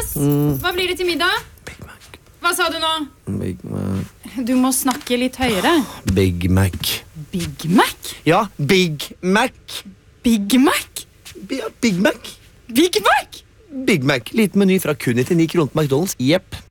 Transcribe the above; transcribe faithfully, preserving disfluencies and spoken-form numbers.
Jonas, hva blir det til middag? Big Mac. Hva sa du nå? Big Mac. Du må snakke litt høyere. Big Mac. Big Mac? Ja, Big Mac. Big Mac? Ja, Big Mac. Big Mac? Big Mac. Liten meny fra kun nittini kroner på McDonald's. Jepp.